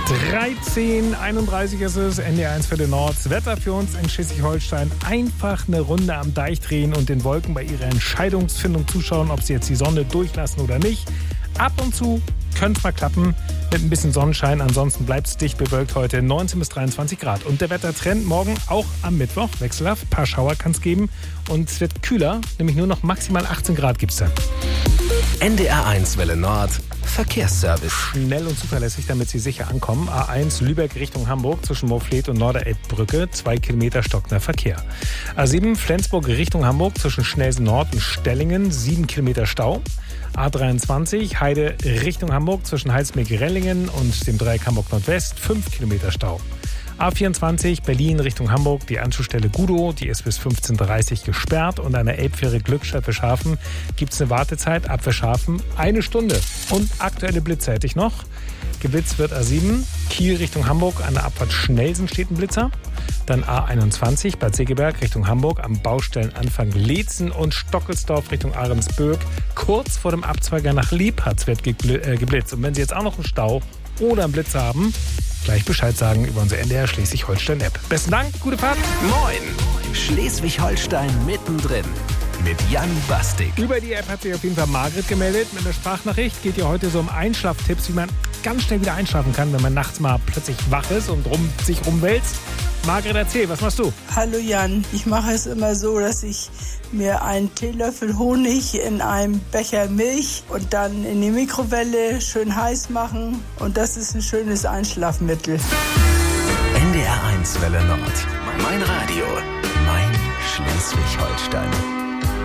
13:31 ist es, NDR1 für den Nord. Das Wetter für uns in Schleswig-Holstein. Einfach eine Runde am Deich drehen und den Wolken bei ihrer Entscheidungsfindung zuschauen, ob sie jetzt die Sonne durchlassen oder nicht. Ab und zu könnte es mal klappen mit ein bisschen Sonnenschein. Ansonsten bleibt es dicht bewölkt heute, 19 bis 23 Grad. Und der Wettertrend morgen auch am Mittwoch wechselhaft. Ein paar Schauer kann es geben und es wird kühler, nämlich nur noch maximal 18 Grad gibt es dann. NDR1 Welle Nord. Verkehrsservice. Schnell und zuverlässig, damit Sie sicher ankommen. A1 Lübeck Richtung Hamburg zwischen Moorfleet und Norderelbbrücke. 2 Kilometer stockender Verkehr. A7 Flensburg Richtung Hamburg zwischen Schnelsen Nord und Stellingen. 7 Kilometer Stau. A23 Heide Richtung Hamburg zwischen Heilsmeer-Gerellingen und dem Dreieck Hamburg Nordwest. 5 Kilometer Stau. A24 Berlin Richtung Hamburg, die Anschlussstelle Gudow, die ist bis 15:30 Uhr gesperrt und an der Elbfähre Glückstadt Verschafen gibt es eine Wartezeit ab Verschafen 1 Stunde. Und aktuelle Blitze hätte ich noch. Geblitzt wird A7, Kiel Richtung Hamburg, an der Abfahrt Schnelsen steht ein Blitzer. Dann A21 Bad Segeberg Richtung Hamburg, am Baustellenanfang Leetzen und Stockelsdorf Richtung Ahrensböck. Kurz vor dem Abzweiger nach Liebharz wird geblitzt. Und wenn Sie jetzt auch noch einen Stau oder einen Blitz haben, gleich Bescheid sagen über unsere NDR Schleswig-Holstein-App. Besten Dank, gute Fahrt. Moin! Schleswig-Holstein mittendrin. Mit Jan Bastik. Über die App hat sich auf jeden Fall Margret gemeldet mit einer Sprachnachricht. Geht ja heute so um Einschlaftipps, wie man ganz schnell wieder einschlafen kann, wenn man nachts mal plötzlich wach ist und sich rumwälzt. Margret, erzähl, was machst du? Hallo Jan, ich mache es immer so, dass ich mir einen Teelöffel Honig in einem Becher Milch und dann in die Mikrowelle schön heiß machen. Und das ist ein schönes Einschlafmittel. NDR1 Welle Nord. Mein Radio. Mein Schleswig-Holstein.